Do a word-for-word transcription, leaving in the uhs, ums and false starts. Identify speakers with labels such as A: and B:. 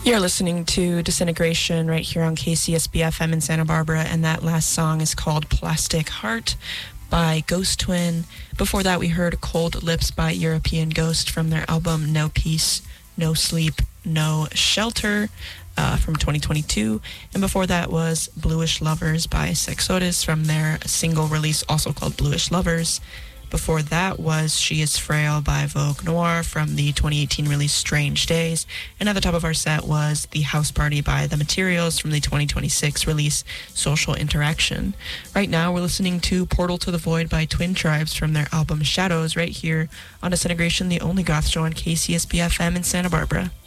A: You're listening to Disintegration right here on K C S B F M in Santa Barbara, and that last song is called Plastic Heart by Ghost Twin. Before that, we heard Cold Lips by European Ghost from their album No Peace, No Sleep, No Shelter uh, from twenty twenty-two. And before that was Bluish Lovers by Sexotis from their single release, also called Bluish Lovers. Before that was She Is Frail by Vogue Noir from the twenty eighteen release Strange Days. And at the top of our set was The House Party by The Materials from the twenty twenty-six release Social Interaction. Right now we're listening to Portal to the Void by Twin Tribes from their album Shadows right here on Disintegration, the only goth show on K C S B F M in Santa Barbara.